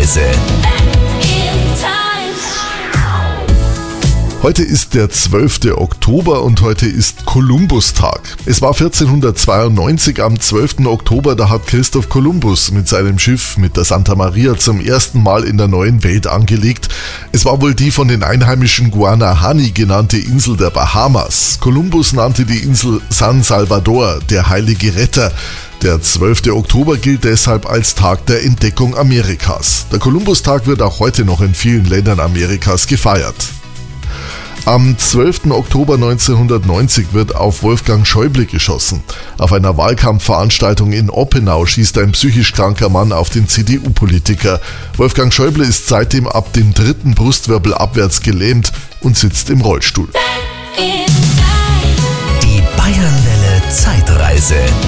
Zeitreise. Heute ist der 12. Oktober und heute ist Kolumbustag. Es war 1492 am 12. Oktober, da hat Christoph Kolumbus mit seinem Schiff mit der Santa Maria zum ersten Mal in der neuen Welt angelegt. Es war wohl die von den Einheimischen Guanahani genannte Insel der Bahamas. Kolumbus nannte die Insel San Salvador, der heilige Retter. Der 12. Oktober gilt deshalb als Tag der Entdeckung Amerikas. Der Kolumbustag wird auch heute noch in vielen Ländern Amerikas gefeiert. Am 12. Oktober 1990 wird auf Wolfgang Schäuble geschossen. Auf einer Wahlkampfveranstaltung in Oppenau schießt ein psychisch kranker Mann auf den CDU-Politiker. Wolfgang Schäuble ist seitdem ab dem 3. Brustwirbel abwärts gelähmt und sitzt im Rollstuhl. Die Bayernwelle Zeitreise.